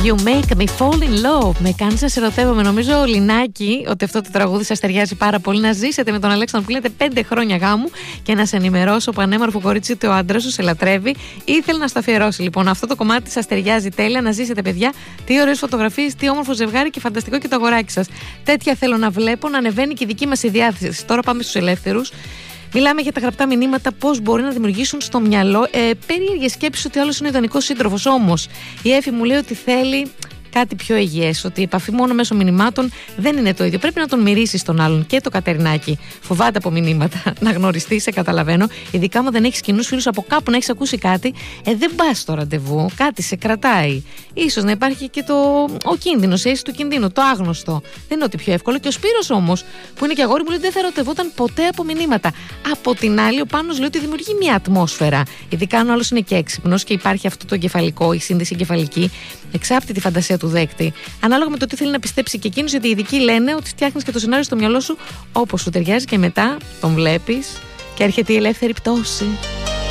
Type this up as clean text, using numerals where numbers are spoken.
You make me fall in love. Με κάνεις να σε ερωτεύομαι. Νομίζω, Λινάκη, ότι αυτό το τραγούδι σας ταιριάζει πάρα πολύ. Να ζήσετε με τον Αλέξανδρο που λέτε 5 χρόνια γάμου και να σε ενημερώσω, πανέμορφο κορίτσι, ότι ο άντρας σου σε λατρεύει. Ήθελε να στο αφιερώσει. Λοιπόν, αυτό το κομμάτι σας ταιριάζει τέλεια. Να ζήσετε, παιδιά. Τι ωραίες φωτογραφίες, τι όμορφο ζευγάρι και φανταστικό και το αγοράκι σας. Τέτοια θέλω να βλέπω, να ανεβαίνει και η δική μας η διάθεση. Τώρα πάμε στους ελεύθερους. Μιλάμε για τα γραπτά μηνύματα, πώς μπορεί να δημιουργήσουν στο μυαλό περίεργες σκέψεις ότι άλλος είναι ο ιδανικός σύντροφος. Όμως η Έφη μου λέει ότι θέλει κάτι πιο υγιές, ότι η επαφή μόνο μέσω μηνυμάτων δεν είναι το ίδιο. Πρέπει να τον μυρίσεις τον άλλον. Και το Κατερινάκι φοβάται από μηνύματα να γνωριστεί, σε καταλαβαίνω. Ειδικά άμα δεν έχεις κοινούς φίλους από κάπου να έχεις ακούσει κάτι, δεν πας στο ραντεβού, κάτι σε κρατάει. Ίσως να υπάρχει και ο κίνδυνος, η αίσθηση του κινδύνου, το άγνωστο. Δεν είναι ότι πιο εύκολο. Και ο Σπύρος όμως, που είναι και αγόρι, μου λέει ότι δεν θα ερωτευόταν ποτέ από μηνύματα. Από την άλλη, ο Πάνος λέει ότι δημιουργεί μια ατμόσφαιρα. Ειδικά αν ο άλλος είναι και έξυπνος και υπάρχει αυτό το εγκεφαλικό, η σύνδεση εγκεφαλική, εξάπτει τη φαντασία του δέκτη. Ανάλογα με το τι θέλει να πιστέψει και εκείνος, γιατί οι ειδικοί λένε ότι φτιάχνεις και το σενάριο στο μυαλό σου όπως σου ταιριάζει και μετά τον βλέπεις και έρχεται η ελεύθερη πτώση.